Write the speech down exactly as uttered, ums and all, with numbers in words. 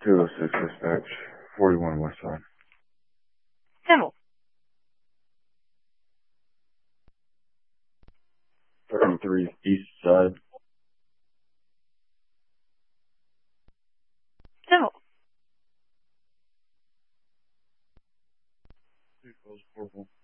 two oh six dispatch, forty-one west side. Symbol. thirty-three east side. Symbol. Two calls, purple.